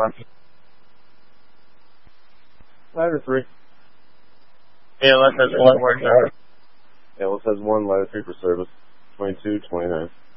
Ladder 3. Yeah, let's have one word. Yeah, let's has 1, ladder 3 for service. 22, 29.